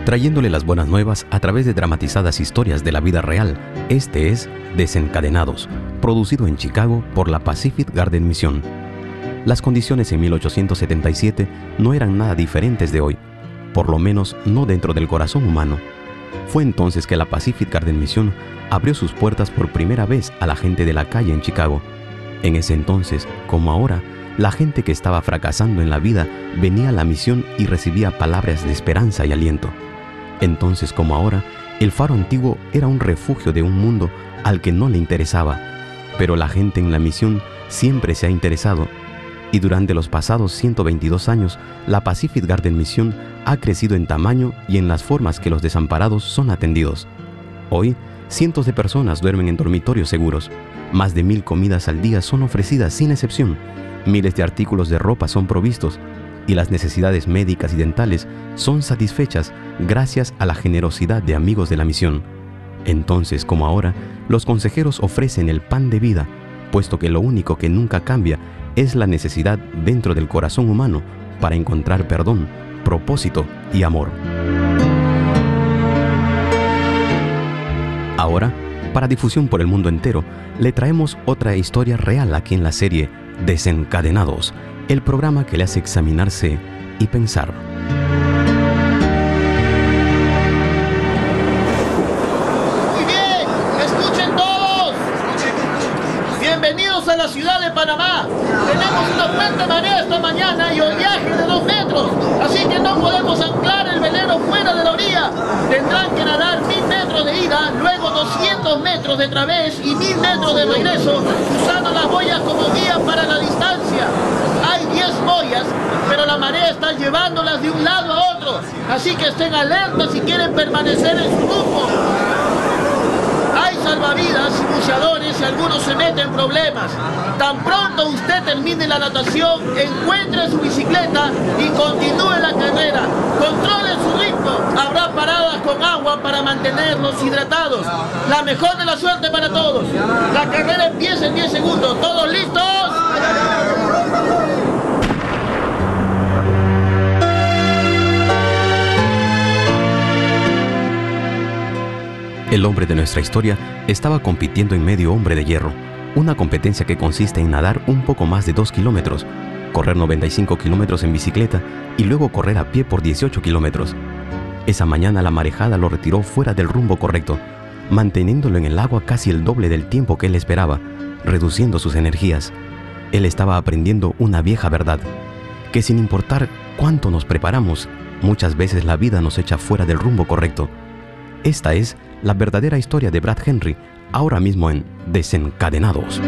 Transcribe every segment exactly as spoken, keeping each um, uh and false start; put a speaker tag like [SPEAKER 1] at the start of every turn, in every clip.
[SPEAKER 1] trayéndole las buenas nuevas a través de dramatizadas historias de la vida real. Este es Desencadenados, producido en Chicago por la Pacific Garden Mission. Las condiciones en mil ochocientos setenta y siete no eran nada diferentes de hoy, por lo menos no dentro del corazón humano. Fue entonces que la Pacific Garden Mission abrió sus puertas por primera vez a la gente de la calle en Chicago. En ese entonces, como ahora, la gente que estaba fracasando en la vida venía a la misión y recibía palabras de esperanza y aliento. Entonces, como ahora, el faro antiguo era un refugio de un mundo al que no le interesaba, pero la gente en la misión siempre se ha interesado, y durante los pasados ciento veintidós años, la Pacific Garden Mission ha crecido en tamaño y en las formas que los desamparados son atendidos. Hoy, cientos de personas duermen en dormitorios seguros, más de mil comidas al día son ofrecidas sin excepción, miles de artículos de ropa son provistos, y las necesidades médicas y dentales son satisfechas gracias a la generosidad de amigos de la misión. Entonces, como ahora, los consejeros ofrecen el pan de vida, puesto que lo único que nunca cambia es la necesidad dentro del corazón humano para encontrar perdón, propósito y amor. Ahora, para difusión por el mundo entero, le traemos otra historia real aquí en la serie Desencadenados, el programa que le hace examinarse y pensar.
[SPEAKER 2] Muy bien, escuchen todos. Bienvenidos a la ciudad de Panamá. Tenemos una fuerte marea esta mañana y oleaje de dos metros, así que no podemos anclar el velero fuera de la orilla. Tendrán que nadar mil metros de ida, luego doscientos metros de través y mil metros de regreso, usando las boyas como guía para la distancia. Hay diez boyas, pero la marea está llevándolas de un lado a otro, así que estén alertas si quieren permanecer en su rumbo. Hay salvavidas y buceadores y algunos se meten en problemas. Tan pronto usted termine la natación, encuentre su bicicleta y continúe la carrera. Controle su ritmo. Habrá paradas con agua para mantenerlos hidratados. La mejor de la suerte para todos. La carrera empieza en diez segundos. ¿Todos listos?
[SPEAKER 1] El hombre de nuestra historia estaba compitiendo en medio hombre de hierro, una competencia que consiste en nadar un poco más de dos kilómetros, correr noventa y cinco kilómetros en bicicleta y luego correr a pie por dieciocho kilómetros. Esa mañana la marejada lo retiró fuera del rumbo correcto, manteniéndolo en el agua casi el doble del tiempo que él esperaba, reduciendo sus energías. Él estaba aprendiendo una vieja verdad, que sin importar cuánto nos preparamos, muchas veces la vida nos echa fuera del rumbo correcto. Esta es la verdadera historia de Brad Henry, ahora mismo en Desencadenados.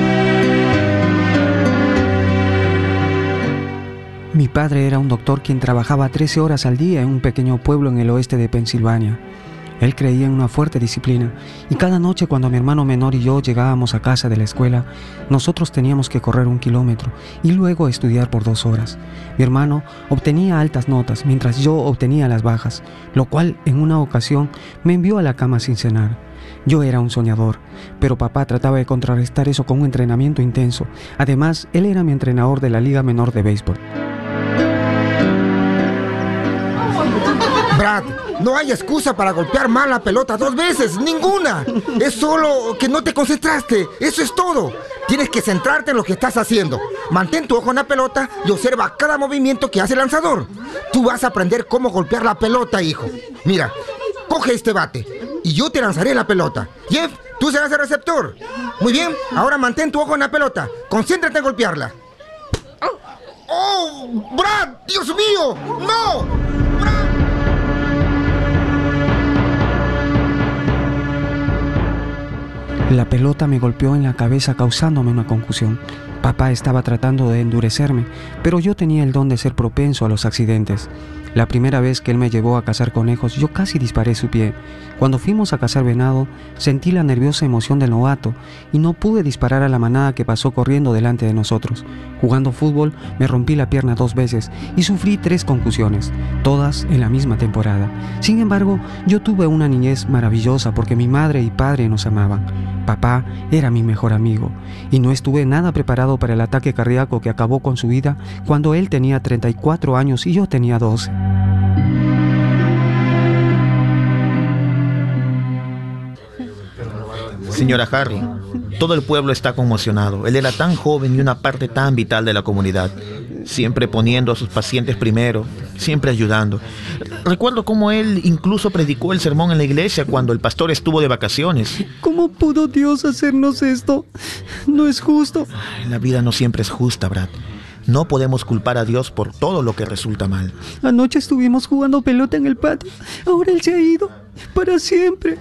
[SPEAKER 3] Mi padre era un doctor quien trabajaba trece horas al día en un pequeño pueblo en el oeste de Pensilvania. Él creía en una fuerte disciplina y cada noche cuando mi hermano menor y yo llegábamos a casa de la escuela, nosotros teníamos que correr un kilómetro y luego estudiar por dos horas. Mi hermano obtenía altas notas mientras yo obtenía las bajas, lo cual en una ocasión me envió a la cama sin cenar. Yo era un soñador, pero papá trataba de contrarrestar eso con un entrenamiento intenso. Además, él era mi entrenador de la Liga Menor de Béisbol.
[SPEAKER 4] Brad, no hay excusa para golpear mal la pelota dos veces, ninguna. Es solo que no te concentraste, eso es todo. Tienes que centrarte en lo que estás haciendo. Mantén tu ojo en la pelota y observa cada movimiento que hace el lanzador. Tú vas a aprender cómo golpear la pelota, hijo. Mira, coge este bate y yo te lanzaré la pelota. Jeff, tú serás el receptor. Muy bien, ahora mantén tu ojo en la pelota. Concéntrate en golpearla. ¡Oh, Brad! ¡Dios mío! ¡No! ¡Brad!
[SPEAKER 3] La pelota me golpeó en la cabeza causándome una concusión. Papá estaba tratando de endurecerme, pero yo tenía el don de ser propenso a los accidentes. La primera vez que él me llevó a cazar conejos, yo casi disparé su pie. Cuando fuimos a cazar venado, sentí la nerviosa emoción del novato y no pude disparar a la manada que pasó corriendo delante de nosotros. Jugando fútbol, me rompí la pierna dos veces y sufrí tres concusiones, todas en la misma temporada. Sin embargo, yo tuve una niñez maravillosa porque mi madre y padre nos amaban. Papá era mi mejor amigo y no estuve nada preparado para el ataque cardíaco que acabó con su vida cuando él tenía treinta y cuatro años y yo tenía doce.
[SPEAKER 5] Señora Harry, todo el pueblo está conmocionado. Él era tan joven y una parte tan vital de la comunidad. Siempre poniendo a sus pacientes primero, siempre ayudando. Recuerdo cómo él incluso predicó el sermón en la iglesia cuando el pastor estuvo de vacaciones.
[SPEAKER 3] ¿Cómo pudo Dios hacernos esto? No es justo.
[SPEAKER 5] La vida no siempre es justa, Brad. No podemos culpar a Dios por todo lo que resulta mal.
[SPEAKER 3] Anoche estuvimos jugando pelota en el patio. Ahora él se ha ido. Para siempre.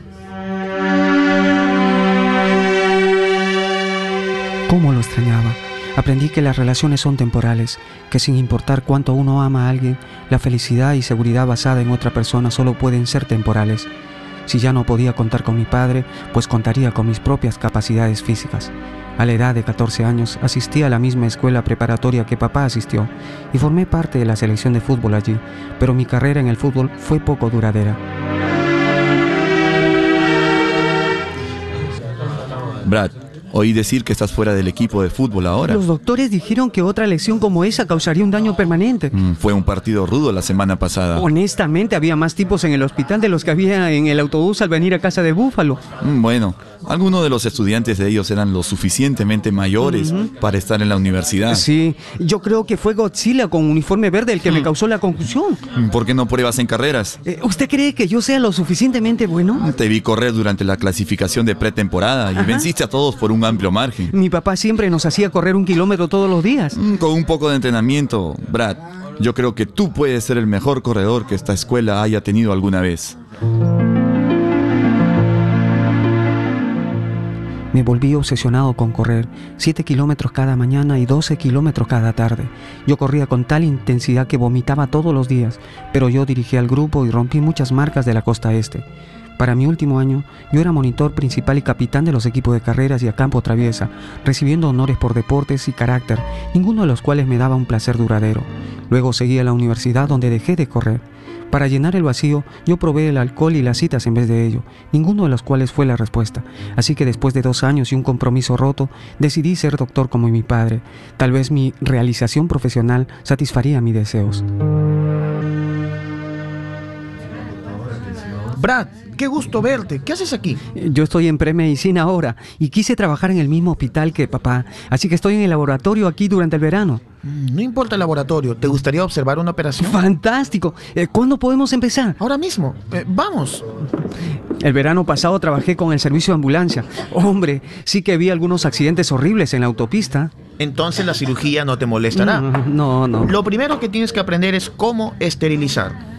[SPEAKER 3] ¿Cómo lo extrañaba? Aprendí que las relaciones son temporales, que sin importar cuánto uno ama a alguien, la felicidad y seguridad basada en otra persona solo pueden ser temporales. Si ya no podía contar con mi padre, pues contaría con mis propias capacidades físicas. A la edad de catorce años, asistí a la misma escuela preparatoria que papá asistió y formé parte de la selección de fútbol allí, pero mi carrera en el fútbol fue poco duradera.
[SPEAKER 6] Brad, oí decir que estás fuera del equipo de fútbol ahora.
[SPEAKER 3] Los doctores dijeron que otra lesión como esa causaría un daño permanente.
[SPEAKER 6] Mm, fue un partido rudo la semana pasada.
[SPEAKER 3] Honestamente, había más tipos en el hospital de los que había en el autobús al venir a casa de Búfalo.
[SPEAKER 6] Mm, bueno, algunos de los estudiantes de ellos eran lo suficientemente mayores uh-huh. para estar en la universidad.
[SPEAKER 3] Sí, yo creo que fue Godzilla con uniforme verde el que mm. me causó la concusión.
[SPEAKER 6] ¿Por qué no pruebas en carreras?
[SPEAKER 3] Eh, ¿Usted cree que yo sea lo suficientemente bueno?
[SPEAKER 6] Te vi correr durante la clasificación de pretemporada y Ajá. venciste a todos por un amplio margen.
[SPEAKER 3] Mi papá siempre nos hacía correr un kilómetro todos los días.
[SPEAKER 6] Mm, con un poco de entrenamiento, Brad, yo creo que tú puedes ser el mejor corredor que esta escuela haya tenido alguna vez.
[SPEAKER 3] Me volví obsesionado con correr, siete kilómetros cada mañana y doce kilómetros cada tarde. Yo corría con tal intensidad que vomitaba todos los días, pero yo dirigí al grupo y rompí muchas marcas de la costa este. Para mi último año, yo era monitor principal y capitán de los equipos de carreras y a campo traviesa, recibiendo honores por deportes y carácter, ninguno de los cuales me daba un placer duradero. Luego seguí a la universidad donde dejé de correr. Para llenar el vacío, yo probé el alcohol y las citas en vez de ello, ninguno de los cuales fue la respuesta. Así que después de dos años y un compromiso roto, decidí ser doctor como mi padre. Tal vez mi realización profesional satisfaría mis deseos.
[SPEAKER 5] Brad, qué gusto verte. ¿Qué haces aquí?
[SPEAKER 3] Yo estoy en premedicina ahora y quise trabajar en el mismo hospital que papá, así que estoy en el laboratorio aquí durante el verano.
[SPEAKER 5] No importa el laboratorio, ¿te gustaría observar una operación?
[SPEAKER 3] ¡Fantástico! ¿Cuándo podemos empezar?
[SPEAKER 5] Ahora mismo. Eh, ¡Vamos!
[SPEAKER 3] El verano pasado trabajé con el servicio de ambulancia. Hombre, sí que vi algunos accidentes horribles en la autopista.
[SPEAKER 5] Entonces la cirugía no te molestará.
[SPEAKER 3] No, no, no.
[SPEAKER 5] Lo primero que tienes que aprender es cómo esterilizar.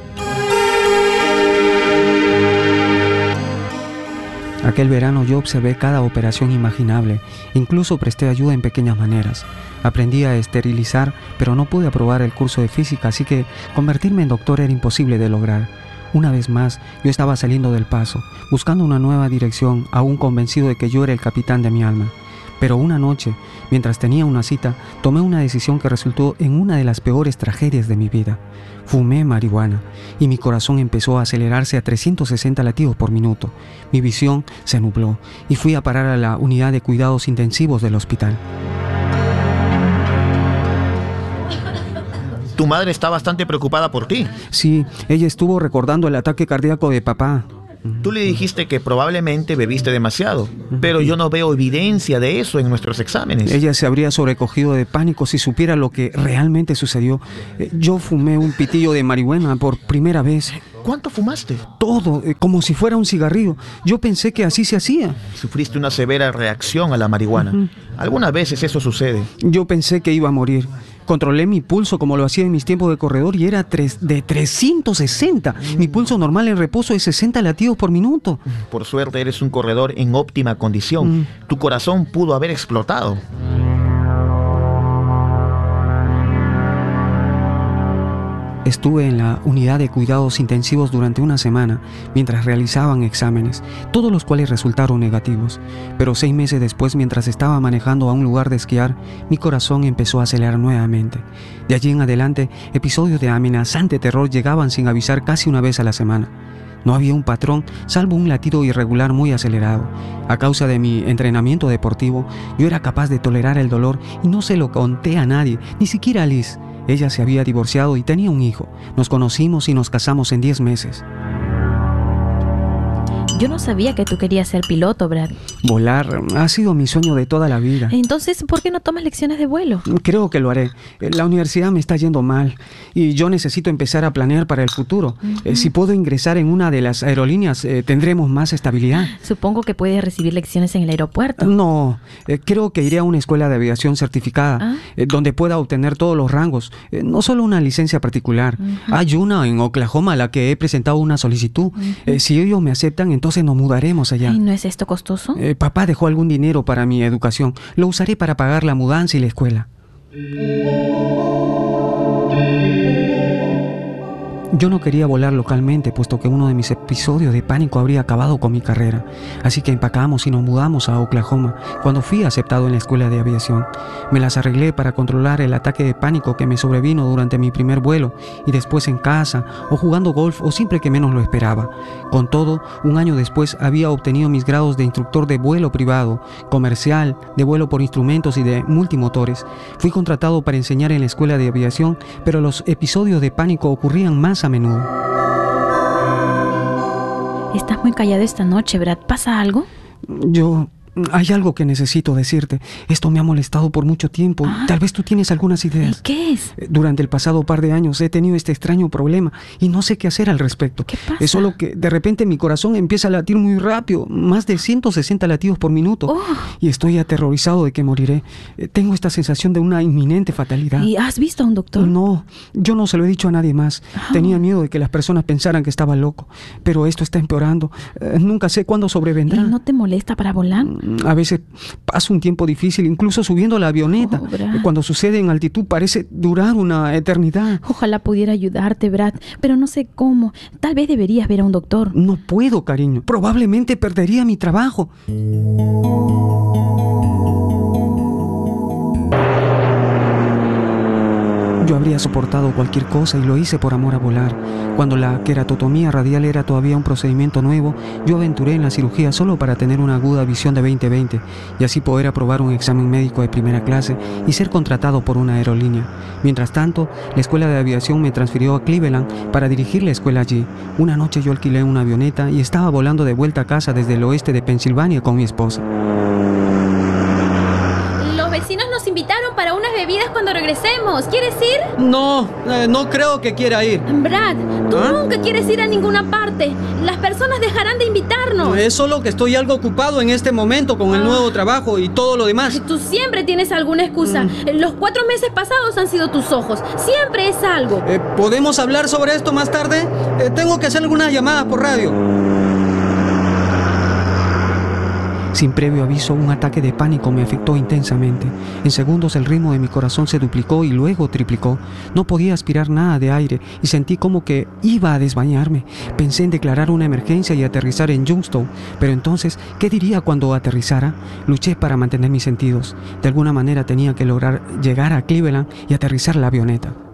[SPEAKER 3] Aquel verano yo observé cada operación imaginable, incluso presté ayuda en pequeñas maneras. Aprendí a esterilizar, pero no pude aprobar el curso de física, así que convertirme en doctor era imposible de lograr. Una vez más, yo estaba saliendo del paso, buscando una nueva dirección, aún convencido de que yo era el capitán de mi alma. Pero una noche, mientras tenía una cita, tomé una decisión que resultó en una de las peores tragedias de mi vida. Fumé marihuana y mi corazón empezó a acelerarse a trescientos sesenta latidos por minuto. Mi visión se nubló y fui a parar a la unidad de cuidados intensivos del hospital.
[SPEAKER 5] Tu madre está bastante preocupada por ti.
[SPEAKER 3] Sí, ella estuvo recordando el ataque cardíaco de papá.
[SPEAKER 5] Tú le dijiste que probablemente bebiste demasiado, pero yo no veo evidencia de eso en nuestros exámenes.
[SPEAKER 3] Ella se habría sobrecogido de pánico si supiera lo que realmente sucedió. Yo fumé un pitillo de marihuana por primera vez.
[SPEAKER 5] ¿Cuánto fumaste?
[SPEAKER 3] Todo, como si fuera un cigarrillo. Yo pensé que así se hacía.
[SPEAKER 5] Sufriste una severa reacción a la marihuana. Uh-huh. Algunas veces eso sucede.
[SPEAKER 3] Yo pensé que iba a morir. Controlé mi pulso como lo hacía en mis tiempos de corredor y era de trescientos sesenta. Mm. Mi pulso normal en reposo es sesenta latidos por minuto.
[SPEAKER 5] Por suerte eres un corredor en óptima condición. Mm. Tu corazón pudo haber explotado.
[SPEAKER 3] Estuve en la unidad de cuidados intensivos durante una semana mientras realizaban exámenes, todos los cuales resultaron negativos. Pero seis meses después, mientras estaba manejando a un lugar de esquiar, mi corazón empezó a acelerar nuevamente. De allí en adelante, episodios de amenazante terror llegaban sin avisar casi una vez a la semana. No había un patrón, salvo un latido irregular muy acelerado. A causa de mi entrenamiento deportivo, yo era capaz de tolerar el dolor y no se lo conté a nadie, ni siquiera a Liz. Ella se había divorciado y tenía un hijo. Nos conocimos y nos casamos en diez meses.
[SPEAKER 7] Yo no sabía que tú querías ser piloto, Brad.
[SPEAKER 3] Volar ha sido mi sueño de toda la vida.
[SPEAKER 7] Entonces, ¿por qué no tomas lecciones de vuelo?
[SPEAKER 3] Creo que lo haré. La universidad me está yendo mal y yo necesito empezar a planear para el futuro. Uh-huh. Eh, si puedo ingresar en una de las aerolíneas, eh, tendremos más estabilidad.
[SPEAKER 7] Supongo que puedes recibir lecciones en el aeropuerto.
[SPEAKER 3] No, eh, creo que iré a una escuela de aviación certificada, ¿Ah? eh, donde pueda obtener todos los rangos, eh, no solo una licencia particular. Uh-huh. Hay una en Oklahoma a la que he presentado una solicitud. Uh-huh. Eh, si ellos me aceptan, entonces nos mudaremos allá.
[SPEAKER 7] ¿Y no es esto costoso?
[SPEAKER 3] Eh, papá dejó algún dinero para mi educación. Lo usaré para pagar la mudanza y la escuela. Yo no quería volar localmente, puesto que uno de mis episodios de pánico habría acabado con mi carrera. Así que empacamos y nos mudamos a Oklahoma, cuando fui aceptado en la escuela de aviación. Me las arreglé para controlar el ataque de pánico que me sobrevino durante mi primer vuelo, y después en casa, o jugando golf, o siempre que menos lo esperaba. Con todo, un año después había obtenido mis grados de instructor de vuelo privado, comercial, de vuelo por instrumentos y de multimotores. Fui contratado para enseñar en la escuela de aviación, pero los episodios de pánico ocurrían más a menudo.
[SPEAKER 7] Estás muy callado esta noche, Brad. ¿Pasa algo?
[SPEAKER 3] Yo... Hay algo que necesito decirte. Esto me ha molestado por mucho tiempo.
[SPEAKER 7] ¿Ah?
[SPEAKER 3] Tal vez tú tienes algunas ideas.
[SPEAKER 7] ¿Y qué es?
[SPEAKER 3] Durante el pasado par de años he tenido este extraño problema y no sé qué hacer al respecto.
[SPEAKER 7] ¿Qué pasa?
[SPEAKER 3] Es solo que de repente mi corazón empieza a latir muy rápido, más de ciento sesenta latidos por minuto.
[SPEAKER 7] Oh.
[SPEAKER 3] Y estoy aterrorizado de que moriré. Tengo esta sensación de una inminente fatalidad.
[SPEAKER 7] ¿Y has visto a un doctor?
[SPEAKER 3] No, yo no se lo he dicho a nadie más. Oh. Tenía miedo de que las personas pensaran que estaba loco. Pero esto está empeorando. Eh, nunca sé cuándo sobrevendrá.
[SPEAKER 7] ¿Y no te molesta para volar?
[SPEAKER 3] A veces paso un tiempo difícil, incluso subiendo la avioneta.
[SPEAKER 7] Oh, Brad.
[SPEAKER 3] Cuando sucede en altitud parece durar una eternidad.
[SPEAKER 7] Ojalá pudiera ayudarte, Brad, pero no sé cómo. Tal vez deberías ver a un doctor.
[SPEAKER 3] No puedo, cariño. Probablemente perdería mi trabajo. Yo habría soportado cualquier cosa y lo hice por amor a volar. Cuando la queratotomía radial era todavía un procedimiento nuevo, yo aventuré en la cirugía solo para tener una aguda visión de veinte veinte y así poder aprobar un examen médico de primera clase y ser contratado por una aerolínea. Mientras tanto, la escuela de aviación me transfirió a Cleveland para dirigir la escuela allí. Una noche yo alquilé una avioneta y estaba volando de vuelta a casa desde el oeste de Pensilvania con mi esposa.
[SPEAKER 8] Vecinos nos invitaron para unas bebidas cuando regresemos. ¿Quieres ir?
[SPEAKER 3] No, eh, no creo que quiera ir.
[SPEAKER 8] Brad, tú
[SPEAKER 3] ¿Ah?
[SPEAKER 8] nunca quieres ir a ninguna parte. Las personas dejarán de invitarnos.
[SPEAKER 3] Es solo que estoy algo ocupado en este momento con el nuevo trabajo y todo lo demás.
[SPEAKER 8] Tú siempre tienes alguna excusa. Mm. Los cuatro meses pasados han sido tus ojos. Siempre es algo.
[SPEAKER 3] Eh, ¿Podemos hablar sobre esto más tarde? Eh, tengo que hacer algunas llamadas por radio. Sin previo aviso, un ataque de pánico me afectó intensamente. En segundos el ritmo de mi corazón se duplicó y luego triplicó. No podía aspirar nada de aire y sentí como que iba a desmayarme. Pensé en declarar una emergencia y aterrizar en Youngstown, pero entonces, ¿qué diría cuando aterrizara? Luché para mantener mis sentidos. De alguna manera tenía que lograr llegar a Cleveland y aterrizar la avioneta.